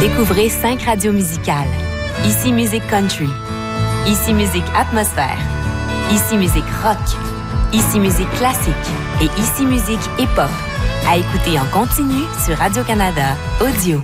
Découvrez 5 radios musicales. Ici Musique Country. Ici Musique Atmosphère. Ici Musique Rock. Ici Musique Classique. Et Ici Musique Hip-Hop. À écouter en continu sur Radio-Canada Audio.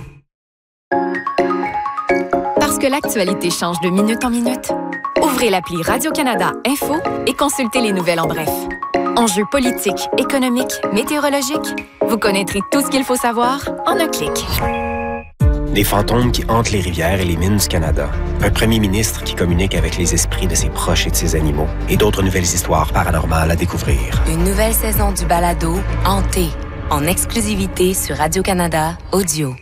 Parce que l'actualité change de minute en minute, ouvrez l'appli Radio-Canada Info et consultez les nouvelles en bref. Enjeux politiques, économiques, météorologiques, vous connaîtrez tout ce qu'il faut savoir en un clic. Des fantômes qui hantent les rivières et les mines du Canada. Un premier ministre qui communique avec les esprits de ses proches et de ses animaux. Et d'autres nouvelles histoires paranormales à découvrir. Une nouvelle saison du balado Hanté, en exclusivité sur Radio-Canada Audio.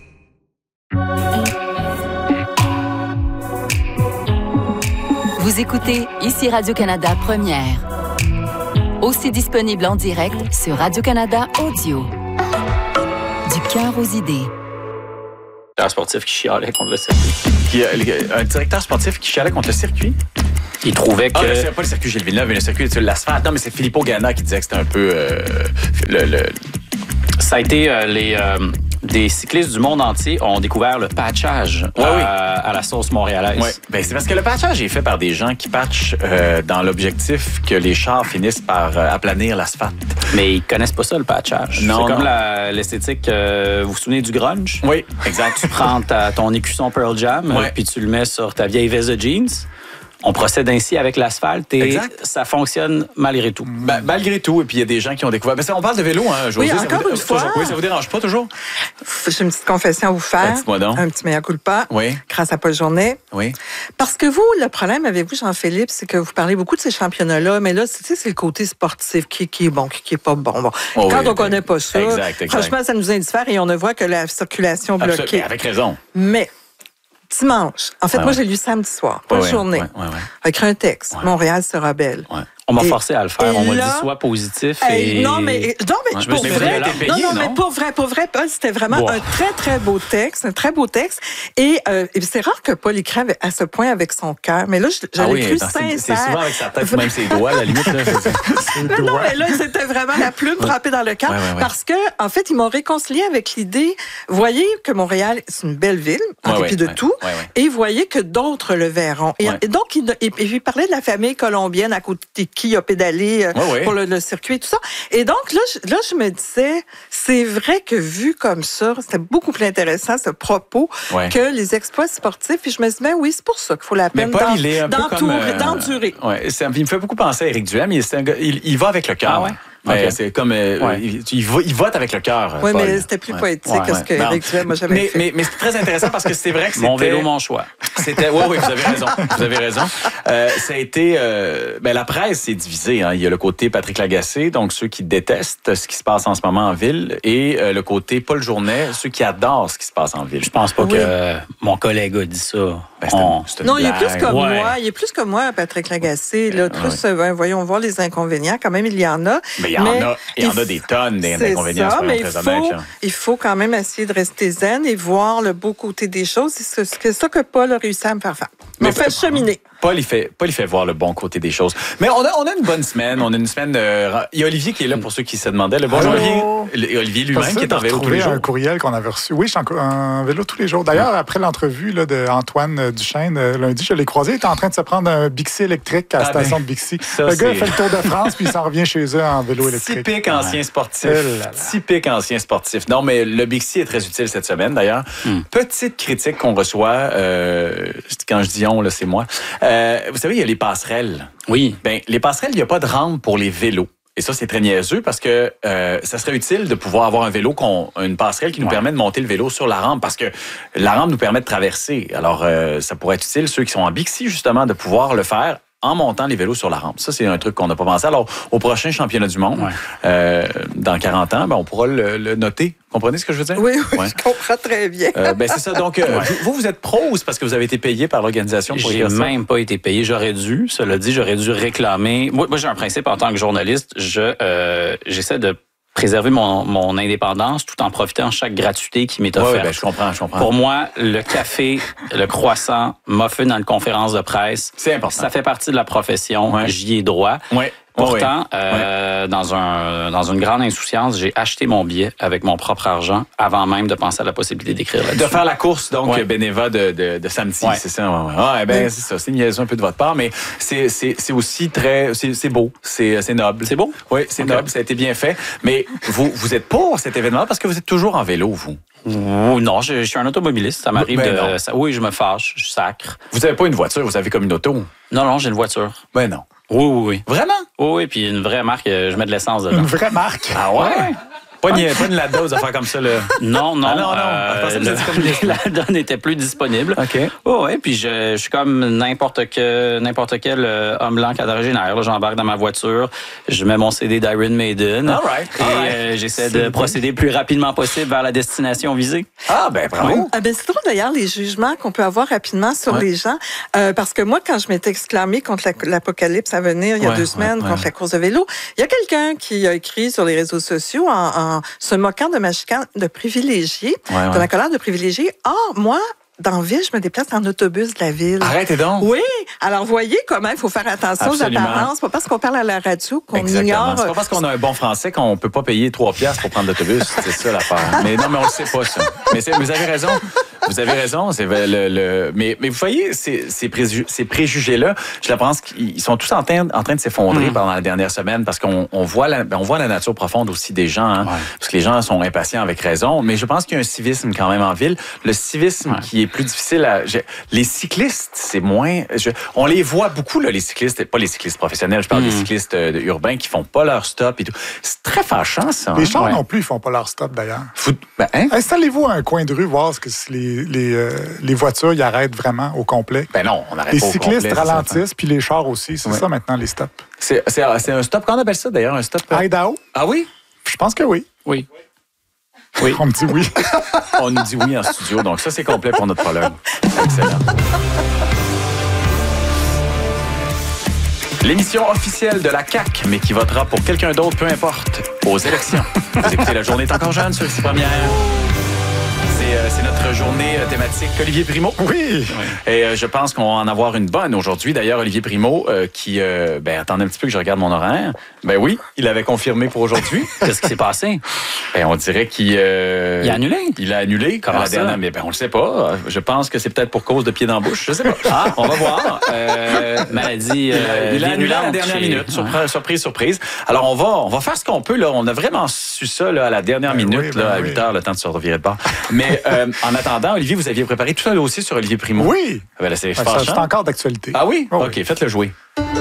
Vous écoutez Ici Radio-Canada Première. Aussi disponible en direct sur Radio-Canada Audio. Du cœur aux idées. Un sportif qui chialait contre le circuit. Un directeur sportif qui chialait contre le circuit? Il trouvait que... c'est pas le circuit Gilles Villeneuve, mais le circuit sur l'asphalte. Non, mais c'est Filippo Ganna qui disait que c'était un peu... Ça a été des cyclistes du monde entier ont découvert le patchage à la sauce montréalaise. Oui, ben, c'est parce que le patchage est fait par des gens qui patchent dans l'objectif que les chars finissent par aplanir l'asphalte. Mais ils connaissent pas ça, le patchage. Non, c'est comme l'esthétique... vous vous souvenez du grunge? Oui, exact. Tu prends ton écusson Pearl Jam, puis tu le mets sur ta vieille veste de jeans. On procède ainsi avec l'asphalte et ça fonctionne malgré tout. Malgré tout, et puis il y a des gens qui ont découvert... on parle de vélo, hein, Josée? Oui, encore une fois. Oui, ça vous dérange pas toujours? J'ai une petite confession à vous faire. Dites-moi donc. Un petit mea culpa. Oui. Grâce à Paul Journet. Oui. Parce que vous, le problème avec vous, Jean-Philippe, c'est que vous parlez beaucoup de ces championnats-là, mais là, c'est le côté sportif qui est bon, qui est pas bon. Quand on connaît pas ça, franchement, ça nous indiffère et on ne voit que la circulation bloquée. Avec raison. Mais... dimanche. En fait, moi, j'ai lu samedi soir. Pas journée. Avec un texte. Montréal sera belle. Ouais. On m'a forcé à le faire. On m'a dit soit positif et... Non, mais pour vrai. Mais pour vrai, Paul, c'était vraiment un très, très beau texte. Un très beau texte. Et c'est rare que Paul écrive à ce point avec son cœur. Mais là, je l'ai cru sincère. C'est souvent avec sa tête ou même ses doigts, à la limite. Non, mais là, c'était vraiment la plume frappée dans le cœur. Parce que, en fait, ils m'ont réconcilié avec l'idée, voyez que Montréal, c'est une belle ville, en dépit de tout, et voyez que d'autres le verront. Et donc, il parlait de la famille colombienne à côté qui a pédalé pour le circuit et tout ça. Et donc, là, je me disais, c'est vrai que vu comme ça, c'était beaucoup plus intéressant, ce propos, que les exploits sportifs. Et je me disais, oui, c'est pour ça qu'il faut la peine d'endurer. Il me fait beaucoup penser à Éric Duhem. Il va avec le cœur. C'est comme il vote avec le cœur. Oui, mais c'était plus poétique que ce qu'Éric Duhem m'a jamais fait. Mais c'est très intéressant parce que c'est vrai que c'était... Mon vélo, mon choix. C'était... Oui, vous avez raison. Vous avez raison. Ça a été... la presse s'est divisée. Hein. Il y a le côté Patrick Lagacé, donc ceux qui détestent ce qui se passe en ce moment en ville, et le côté Paul Journet, ceux qui adorent ce qui se passe en ville. Je pense pas que mon collègue a dit ça. Non, il est plus comme moi. Il est plus comme moi, Patrick Lagacé. Là, voyons voir les inconvénients. Quand même, il y en a. Mais il y en a des tonnes d'inconvénients. Ça, mais il faut quand même essayer de rester zen et voir le beau côté des choses. C'est ça que Paul a réussi à me faire faire. Mais fait cheminer. Paul, il fait voir le bon côté des choses. Mais on a une bonne semaine. On a une semaine il y a Olivier qui est là pour ceux qui se demandaient. Bonjour Olivier lui-même qui est en vélo tous les jours. Un courriel qu'on avait reçu. Oui, je suis en vélo tous les jours. D'ailleurs, après l'entrevue d'Antoine Duchesne lundi, je l'ai croisé. Il était en train de se prendre un Bixi électrique à la station de Bixi. Le gars a fait le tour de France puis il s'en revient chez eux en vélo électrique. Typique ancien sportif. Typique ancien sportif. Non, mais le Bixi est très utile cette semaine d'ailleurs. Petite critique qu'on reçoit, quand je dis on, là, c'est moi. Vous savez, il y a les passerelles. Oui. Les passerelles, il n'y a pas de rampe pour les vélos. Et ça, c'est très niaiseux parce que ça serait utile de pouvoir avoir un vélo, une passerelle qui nous permet de monter le vélo sur la rampe parce que la rampe nous permet de traverser. Alors, ça pourrait être utile, ceux qui sont en Bixi, justement, de pouvoir le faire en montant les vélos sur la rampe. Ça, c'est un truc qu'on n'a pas pensé. Alors, au prochain championnat du monde, dans 40 ans, on pourra le noter. Comprenez ce que je veux dire? Oui, je comprends très bien. C'est ça. Donc, vous êtes pro ou c'est parce que vous avez été payé par l'organisation pour J'ai même pas été payé. J'aurais dû, cela dit, réclamer. Moi, j'ai un principe en tant que journaliste. J'essaie de préserver mon indépendance tout en profitant de chaque gratuité qui m'est offerte. Je comprends. Pour moi, le café, le croissant, muffin dans une conférence de presse, c'est important. Ça fait partie de la profession. J'y ai droit. Pourtant, dans une grande insouciance, j'ai acheté mon billet avec mon propre argent avant même de penser à la possibilité d'écrire là-dessus. De faire la course, donc, Beneva de samedi, c'est ça. C'est ça. C'est une liaison un peu de votre part, mais c'est aussi très... C'est beau, c'est noble. C'est beau? Oui, c'est noble, ça a été bien fait. Mais vous êtes pour cet événement parce que vous êtes toujours en vélo, vous? Non, je suis un automobiliste. Ça m'arrive oui, je me fâche, je sacre. Vous n'avez pas une voiture, vous avez comme une auto? Non, j'ai une voiture. Ben non. Oui. Vraiment? Oui, puis une vraie marque, je mets de l'essence dedans. Une vraie marque? Ah ouais? Pas une Lada aux affaires comme ça, là. Non. La Lada n'était plus disponible. OK. Oui, puis je suis comme n'importe quel homme blanc quadragénaire. J'embarque dans ma voiture, je mets mon CD d'Iron Maiden. All right. J'essaie de procéder le plus rapidement possible vers la destination visée. Ah, ben bravo. Oui. C'est drôle d'ailleurs les jugements qu'on peut avoir rapidement sur les gens. Parce que moi, quand je m'étais exclamée contre l'apocalypse à venir il y a 2 semaines, contre la course de vélo, il y a quelqu'un qui a écrit sur les réseaux sociaux en se moquant de ma chicane de privilégié, de la colère de privilégié. Or, moi, dans la ville, je me déplace en autobus de la ville. Arrêtez donc. Oui. Alors, voyez comment il faut faire attention aux apparences. C'est pas parce qu'on parle à la radio qu'on ignore. C'est pas parce qu'on a un bon français qu'on peut pas payer 3 piastres pour prendre l'autobus. C'est ça l'affaire. Mais non, mais on le sait pas, ça. Mais vous avez raison. Vous avez raison. Mais vous voyez, ces préjugés-là, je pense qu'ils sont tous en train de s'effondrer pendant la dernière semaine parce qu'on voit la nature profonde aussi des gens. Hein, parce que les gens sont impatients avec raison. Mais je pense qu'il y a un civisme quand même en ville. Le civisme qui est plus difficile les cyclistes, c'est moins... On les voit beaucoup, là, les cyclistes. Pas les cyclistes professionnels, je parle des cyclistes urbains qui font pas leur stop et tout. C'est très fâchant, ça. Les chars non plus, ils font pas leur stop, d'ailleurs. Installez-vous à un coin de rue, voir ce que les voitures y arrêtent vraiment au complet. Ben non, on arrête les pas au complet. Les cyclistes ralentissent, puis les chars aussi. C'est ça, maintenant, les stops. C'est un stop. Comment on appelle ça, d'ailleurs, un stop? Idaho. Ah oui? Je pense que oui. Oui. On me dit oui. On nous dit oui en studio, donc ça, c'est complet pour notre prologue. Excellent. L'émission officielle de la CAQ, mais qui votera pour quelqu'un d'autre, peu importe, aux élections. Vous écoutez La Journée est encore jeune sur les premières. C'est notre journée thématique Olivier Primo. Oui. Et je pense qu'on va en avoir une bonne aujourd'hui. D'ailleurs, Olivier Primo, qui... attendez un petit peu que je regarde mon horaire. Ben oui, il avait confirmé pour aujourd'hui. Qu'est-ce qui s'est passé? On dirait qu'il... il a annulé? Il a annulé. Comment ça? Dernière, mais on le sait pas. Je pense que c'est peut-être pour cause de pied dans la bouche. Je sais pas. On va voir. Maladie il a annulé à la dernière minute. Surprise. Alors, on va faire ce qu'on peut. Là. On a vraiment su ça là, à la dernière minute, à 8h, le temps de se revirer de bord. Mais en attendant, Olivier, vous aviez préparé tout ça aussi sur Olivier Primo. Oui. Là, c'est encore d'actualité. Ah oui? OK, faites-le jouer.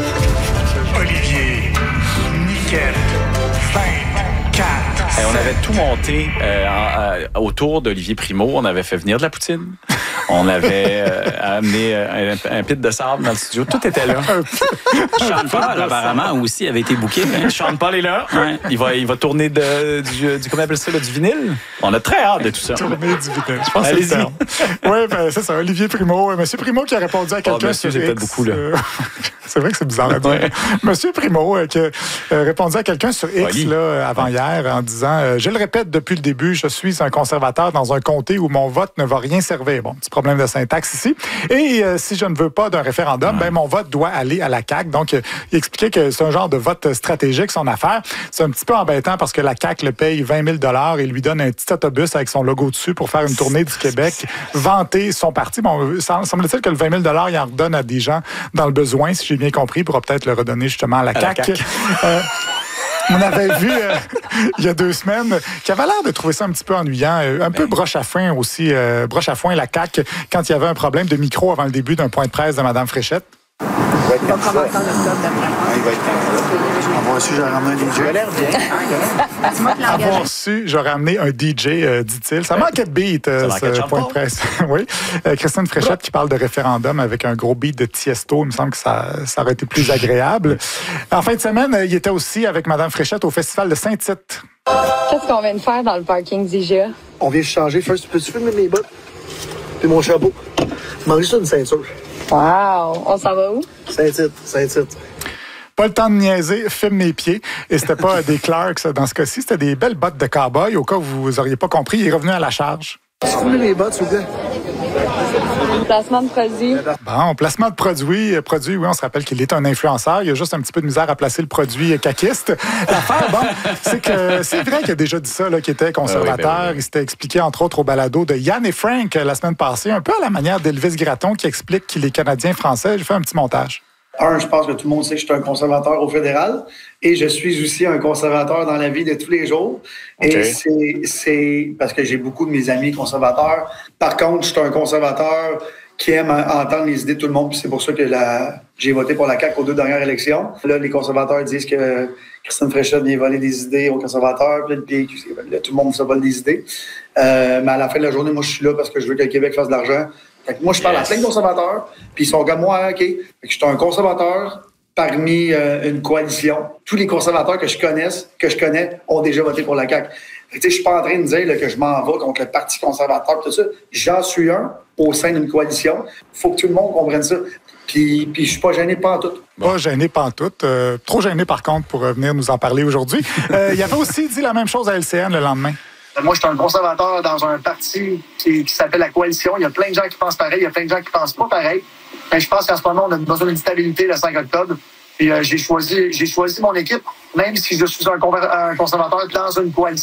Olivier, Niquette, 24. On avait tout monté autour d'Olivier Primo. On avait fait venir de la poutine. On avait amené un pit de sable dans le studio. Tout était là. Sean Paul, apparemment, aussi avait été booké. Sean Paul est là. Ouais. Il va tourner du comment on appelle ça, du vinyle. On a très hâte de tout ça. Tourner du vinyle. Je pense que c'est le terme. Oui, c'est ça. Olivier Primo. Monsieur Primo qui a répondu à quelqu'un sur X. Peut-être beaucoup, là. C'est vrai que c'est bizarre à dire. Monsieur Primo qui a répondu à quelqu'un sur X avant-hier en disant « Je le répète depuis le début, je suis un conservateur dans un comté où mon vote ne va rien servir. » Bon, petit problème de syntaxe ici. Et si je ne veux pas d'un référendum, mon vote doit aller à la CAQ. Donc, il expliquait que c'est un genre de vote stratégique, son affaire. C'est un petit peu embêtant parce que la CAQ le paye 20 000 et lui donne un petit autobus avec son logo dessus pour faire une tournée du Québec, vanter son parti. Bon, semble-t-il que le 20 000 il en redonne à des gens dans le besoin, si j'ai bien compris, pour peut-être le redonner justement à la CAQ. On avait vu il y a 2 semaines qu'il avait l'air de trouver ça un petit peu ennuyant, un peu broche à foin aussi, broche à foin la CAQ, quand il y avait un problème de micro avant le début d'un point de presse de Mme Fréchette. Il va être comme ça. Il va être comme ça. Avoir su, j'aurais ramené un DJ. Il a l'air bien. Avoir su, j'aurais amené un DJ, dit-il. Ça manquait de beat, ce point de presse. Oui. Christine Fréchette qui parle de référendum avec un gros beat de Tiesto. Il me semble que ça aurait été plus agréable. En fin de semaine, il était aussi avec Mme Fréchette au Festival de Saint-Tite. Qu'est-ce qu'on vient de faire dans le parking d'IGA? On vient changer. First, peux-tu filmer mes bottes? Puis mon chapeau. Il manque juste une ceinture. Wow! On s'en va où? Saint-Tite. Pas le temps de niaiser, filme mes pieds. Et c'était pas des Clarks dans ce cas-ci, c'était des belles bottes de cow-boy. Au cas où vous auriez pas compris, il est revenu à la charge. Tournez les bottes, s'il vous plaît. Placement de produit. Bon, placement de produit. Oui, on se rappelle qu'il est un influenceur. Il y a juste un petit peu de misère à placer le produit caquiste. L'affaire, c'est que c'est vrai qu'il a déjà dit ça, qu'il était conservateur. Il s'était expliqué, entre autres, au balado de Yann et Frank la semaine passée, un peu à la manière d'Elvis Gratton qui explique qu'il est Canadien-Français. J'ai fait un petit montage. Je pense que tout le monde sait que je suis un conservateur au fédéral et je suis aussi un conservateur dans la vie de tous les jours. Okay. Et c'est parce que j'ai beaucoup de mes amis conservateurs. Par contre, je suis un conservateur qui aime entendre les idées de tout le monde. Puis c'est pour ça que j'ai voté pour la CAQ aux 2 dernières élections. Là, les conservateurs disent que Christine Fréchette vient voler des idées aux conservateurs. Puis là, tout le monde se vole des idées. Mais à la fin de la journée, moi, je suis là parce que je veux que le Québec fasse de l'argent. Moi, je parle à plein de conservateurs, puis ils sont comme moi, OK. Je suis un conservateur parmi une coalition. Tous les conservateurs que je connais, ont déjà voté pour la CAQ. Je ne suis pas en train de dire que je m'en vais contre le Parti conservateur, tout ça. J'en suis un au sein d'une coalition. Il faut que tout le monde comprenne ça. Puis je suis pas gêné pantoute. Pas gêné pantoute. Trop gêné, par contre, pour venir nous en parler aujourd'hui. Il avait aussi dit la même chose à LCN le lendemain. Moi, je suis un conservateur dans un parti qui s'appelle la Coalition. Il y a plein de gens qui pensent pareil, il y a plein de gens qui pensent pas pareil. Mais je pense qu'en ce moment, on a besoin d'une stabilité le 5 octobre. Puis j'ai choisi mon équipe, même si je suis un conservateur dans une coalition.